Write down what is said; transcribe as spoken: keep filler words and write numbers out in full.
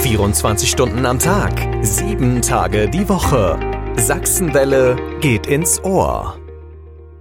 vierundzwanzig Stunden am Tag, sieben Tage die Woche. Sachsenwelle geht ins Ohr.